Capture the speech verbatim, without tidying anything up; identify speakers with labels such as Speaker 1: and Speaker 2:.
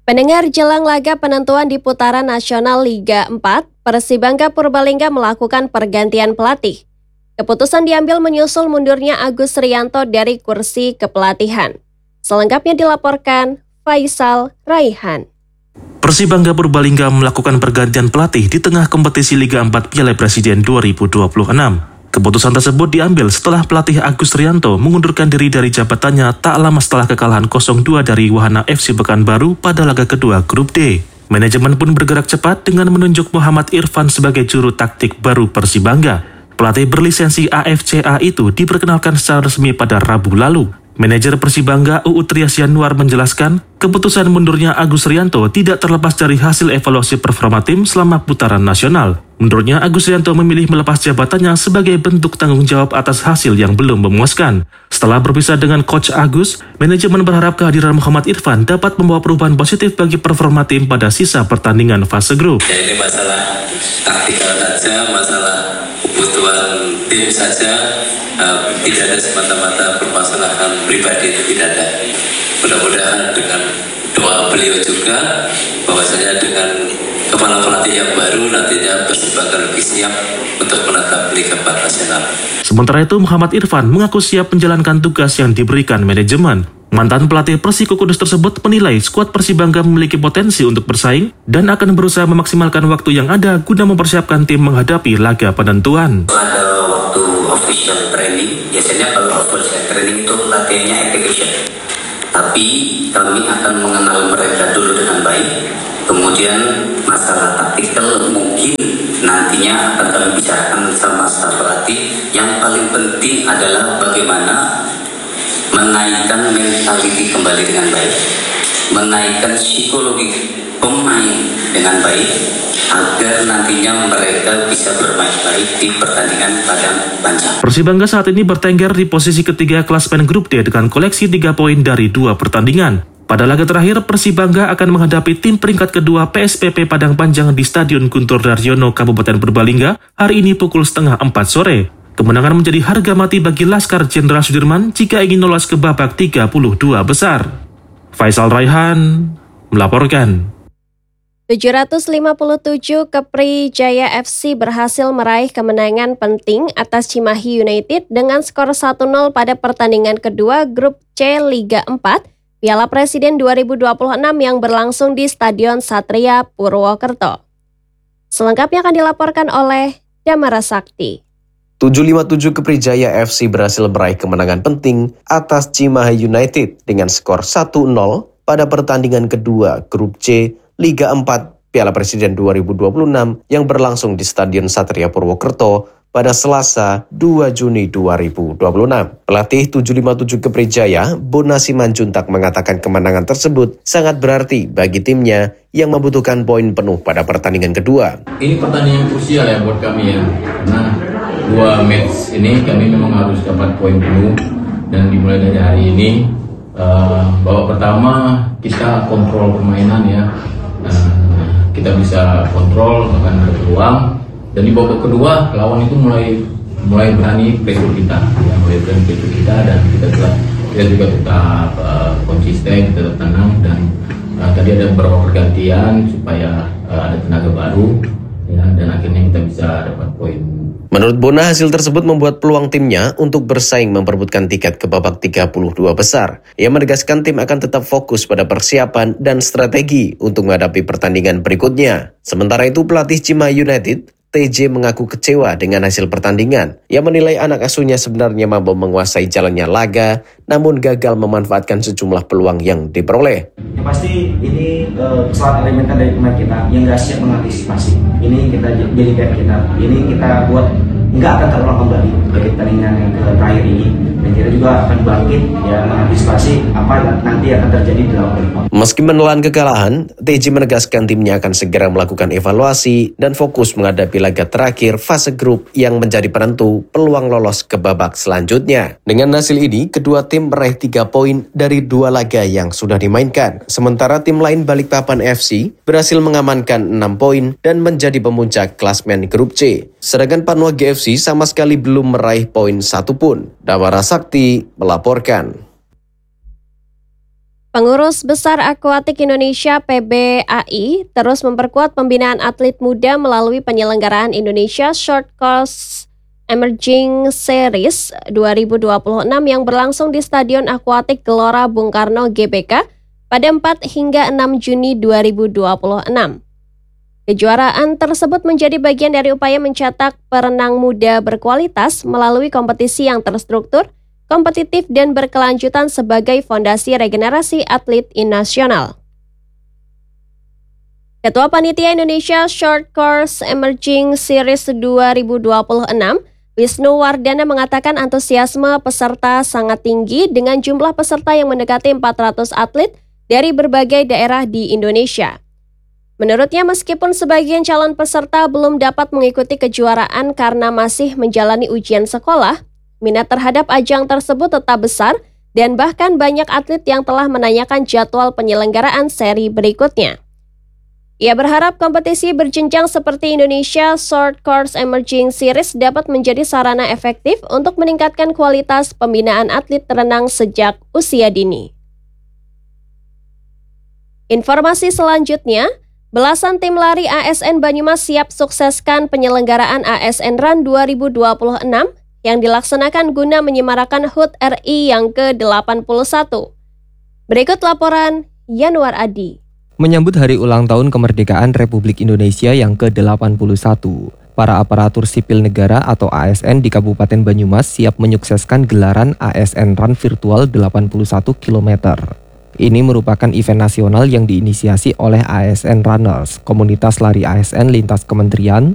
Speaker 1: Pendengar, jelang laga penentuan di putaran nasional Liga empat, Persibangga Purbalingga melakukan pergantian pelatih. Keputusan diambil menyusul mundurnya Agus Rianto dari kursi kepelatihan. Selengkapnya dilaporkan Faisal Raihan.
Speaker 2: Persibangga Purbalingga melakukan pergantian pelatih di tengah kompetisi Liga empat Piala Presiden dua ribu dua puluh enam. Keputusan tersebut diambil setelah pelatih Agus Rianto mengundurkan diri dari jabatannya tak lama setelah kekalahan nol dua dari Wahana F C Pekanbaru pada laga kedua Grup D. Manajemen pun bergerak cepat dengan menunjuk Muhammad Irfan sebagai juru taktik baru Persibangga. Pelatih berlisensi A F C A itu diperkenalkan secara resmi pada Rabu lalu. Manajer Persibangga Uut Rias Yanuar menjelaskan, keputusan mundurnya Agus Rianto tidak terlepas dari hasil evaluasi performa tim selama putaran nasional. Menurutnya, Agus Rianto memilih melepas jabatannya sebagai bentuk tanggung jawab atas hasil yang belum memuaskan. Setelah berpisah dengan Coach Agus, manajemen berharap kehadiran Muhammad Irfan dapat membawa perubahan positif bagi performa tim pada sisa pertandingan fase grup.
Speaker 3: Ya, ini masalah taktikal saja, masalah kebutuhan tim saja. Uh, tidak ada semata-mata permasalahan pribadi, itu tidak ada. Mudah-mudahan dengan doa beliau juga bahwasanya dengan kepala pelatih yang baru nantinya Persibangga lebih siap untuk menatap Liga empat nasional.
Speaker 2: Sementara itu Muhammad Irfan mengaku siap menjalankan tugas yang diberikan manajemen. Mantan pelatih Persiko Kudus tersebut menilai skuad Persibangga memiliki potensi untuk bersaing dan akan berusaha memaksimalkan waktu yang ada guna mempersiapkan tim menghadapi laga penentuan.
Speaker 3: Ada waktu official training, biasanya kalau official training itu latihannya application. Tapi kami akan mengenal mereka dulu dengan baik. Kemudian masalah taktikal mungkin nantinya akan kami bicarakan sama staf pelatih. Yang paling penting adalah bagaimana menaikkan mentaliti kembali dengan baik, menaikkan psikologi pemain dengan baik, agar nantinya mereka bisa bermain baik di pertandingan padang panjang.
Speaker 2: Persibangga saat ini bertengger di posisi ketiga klasemen grup D dengan koleksi tiga poin dari dua pertandingan. Pada laga terakhir, Persibangga akan menghadapi tim peringkat kedua P S P P Padang Panjang di Stadion Guntur Daryono, Kabupaten Purbalingga, hari ini pukul setengah empat sore. Kemenangan menjadi harga mati bagi Laskar Jenderal Sudirman jika ingin lolos ke babak tiga puluh dua besar. Faisal Raihan melaporkan.
Speaker 1: tujuh ratus lima puluh tujuh Kepri Jaya F C berhasil meraih kemenangan penting atas Cimahi United dengan skor satu nol pada pertandingan kedua Grup C Liga empat Piala Presiden dua ribu dua puluh enam yang berlangsung di Stadion Satria Purwokerto. Selengkapnya akan dilaporkan oleh Damara Sakti.
Speaker 4: tujuh lima tujuh Kepri Jaya F C berhasil meraih kemenangan penting atas Cimahi United dengan skor satu nol pada pertandingan kedua Grup C Liga empat Piala Presiden dua ribu dua puluh enam yang berlangsung di Stadion Satria Purwokerto pada Selasa dua Juni dua ribu dua puluh enam. Pelatih tujuh lima tujuh Kepri Jaya, Bona Simanjuntak mengatakan kemenangan tersebut sangat berarti bagi timnya yang membutuhkan poin penuh pada pertandingan kedua.
Speaker 5: Ini pertandingan krusial ya buat kami ya, karena dua match ini kami memang harus dapat poin penuh, dan dimulai dari hari ini uh, babak pertama kita kontrol permainan ya, uh, kita bisa kontrol bahkan ada peluang, dan di babak kedua lawan itu mulai mulai berani pressure kita ya, mulai berani pressure kita, dan kita juga kita juga tetap uh, konsisten, kita tetap tenang, dan uh, tadi ada beberapa pergantian supaya uh, ada tenaga baru ya, dan akhirnya kita bisa dapat poin.
Speaker 4: Menurut Bona, hasil tersebut membuat peluang timnya untuk bersaing memperebutkan tiket ke babak tiga puluh dua besar. Ia menegaskan tim akan tetap fokus pada persiapan dan strategi untuk menghadapi pertandingan berikutnya. Sementara itu, pelatih Cimahi United, T J, mengaku kecewa dengan hasil pertandingan. Ia menilai anak asuhnya sebenarnya mampu menguasai jalannya laga, namun gagal memanfaatkan sejumlah peluang yang diperoleh.
Speaker 6: Pasti ini uh, kesalahan elemental dari pemain kita yang nggak siap mengantisipasi. Ini kita jadi back kita. Ini kita buat nggak akan terulang kembali dari pertandingan yang terakhir ini. Dan kita juga akan bangkit ya, mengantisipasi apa yang nanti akan terjadi di lawan berikutnya.
Speaker 4: Meski menelan kekalahan, T J menegaskan timnya akan segera melakukan evaluasi dan fokus menghadapi laga terakhir fase grup yang menjadi penentu peluang lolos ke babak selanjutnya. Dengan hasil ini, kedua tim meraih tiga poin dari dua laga yang sudah dimainkan. Sementara tim lain Balikpapan F C berhasil mengamankan enam poin dan menjadi pemuncak klasmen grup C. Sedangkan Panua G F C sama sekali belum meraih poin satu pun. Damara Sakti melaporkan.
Speaker 1: Pengurus Besar Akuatik Indonesia P B A I terus memperkuat pembinaan atlet muda melalui penyelenggaraan Indonesia Short Course Emerging Series dua ribu dua puluh enam yang berlangsung di Stadion Akuatik Gelora Bung Karno G B K pada empat hingga enam Juni dua ribu dua puluh enam. Kejuaraan tersebut menjadi bagian dari upaya mencetak perenang muda berkualitas melalui kompetisi yang terstruktur, kompetitif dan berkelanjutan sebagai fondasi regenerasi atlet nasional. Ketua Panitia Indonesia Short Course Emerging Series dua ribu dua puluh enam, Wisnu Wardana mengatakan antusiasme peserta sangat tinggi dengan jumlah peserta yang mendekati empat ratus atlet dari berbagai daerah di Indonesia. Menurutnya, meskipun sebagian calon peserta belum dapat mengikuti kejuaraan karena masih menjalani ujian sekolah, minat terhadap ajang tersebut tetap besar dan bahkan banyak atlet yang telah menanyakan jadwal penyelenggaraan seri berikutnya. Ia berharap kompetisi berjenjang seperti Indonesia Short Course Emerging Series dapat menjadi sarana efektif untuk meningkatkan kualitas pembinaan atlet renang sejak usia dini. Informasi selanjutnya, belasan tim lari A S N Banyumas siap sukseskan penyelenggaraan A S N Run dua ribu dua puluh enam yang dilaksanakan guna menyemarakan H U T R I yang ke delapan puluh satu. Berikut laporan Yanuar Adi.
Speaker 7: Menyambut hari ulang tahun kemerdekaan Republik Indonesia yang ke delapan puluh satu, para aparatur sipil negara atau A S N di Kabupaten Banyumas siap menyukseskan gelaran A S N Run virtual delapan puluh satu kilometer. Ini merupakan event nasional yang diinisiasi oleh A S N Runners, komunitas lari A S N lintas kementerian,